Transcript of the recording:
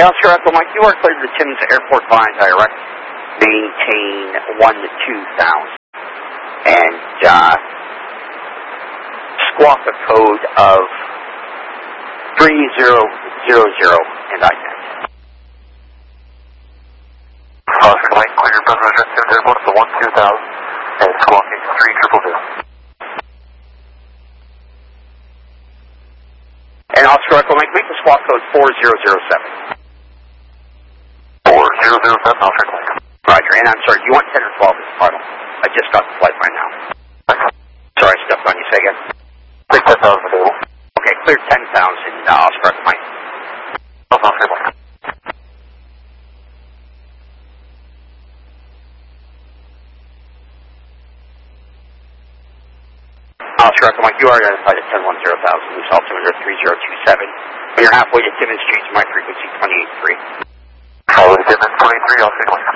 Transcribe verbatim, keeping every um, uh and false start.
Oscar Echo Mike, you are clear to the Timmins Airport via direct. Maintain one to two thousand. And uh, squawk a code of three zero zero zero and I N. Oscar Mike, clear your bus roger, Timmins Airport to one two thousand and squawking three triple zero. And Oscar Echo Mike, make the squawk code four zero zero seven. four zero zero seven, Oscar Mike. Roger, and I'm sorry, do you want ten or twelve as final? I just got the flight right now. Sorry, I stepped on you, say again. Take ten thousand available. Okay, clear ten thousand, uh, Oscar Echo Mike. Oscar Mike. Oscar Echo Mike, you are identified at ten one zero thousand, loose altimeter three zero two seven. When you're halfway to Timmins Street, my frequency twenty-eight three. Halfway to Timmins, twenty-three, Oscar Mike.